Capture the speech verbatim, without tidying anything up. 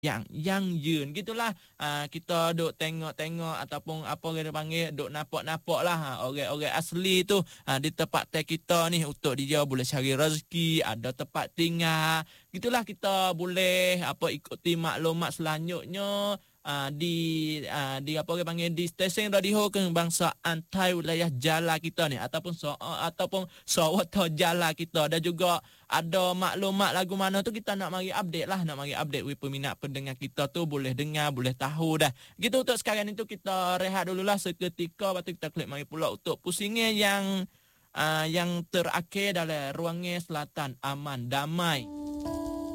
yang yang yun gitulah. Uh, kita duk tengok-tengok ataupun apa kita panggil duk nampak-nampak lah ha, orang-orang asli tu uh, di tempat teh kita ni untuk dia boleh cari rezeki, ada tempat tinggal. Gitulah kita boleh apa ikuti maklumat selanjutnya uh, di uh, di apa kita panggil di stesen radio kebangsaan Thai wilayah Jala kita ni ataupun so, uh, ataupun Sawato Jala kita, dan juga ada maklumat lagu mana tu kita nak mari update lah, nak mari update we peminat pendengar kita tu boleh dengar, boleh tahu dah. Gitu untuk sekarang itu kita rehat dululah seketika, lepas tu kita klik mari pula untuk pusingnya yang uh, yang terakhir dalam ruangnya Selatan Aman Damai.